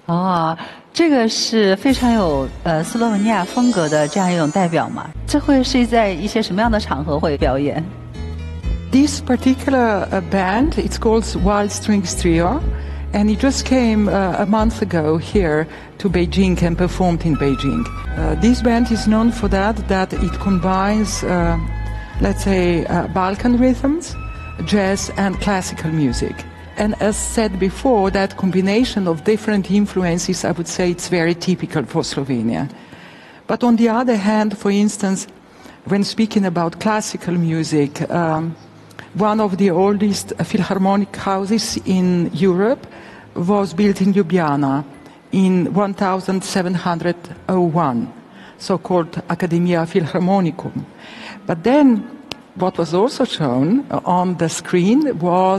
哦，这个是非常有斯洛文尼亚风格的这样一种代表嘛？这会是在一些什么样的场合会表演？ This particular band, it's called Wild Strings Trio, and it just came a month ago here to Beijing and performed in Beijing. This band is known for that it combines, let's say, Balkan rhythms, jazz and classical music. And as said before, that combination of different influences, I would say it's very typical for Slovenia. But on the other hand, for instance, when speaking about classical music, one of the oldest philharmonic houses in Europe was built in Ljubljana in 1701, so-called Academia Philharmonicum. But then what was also shown on the screen was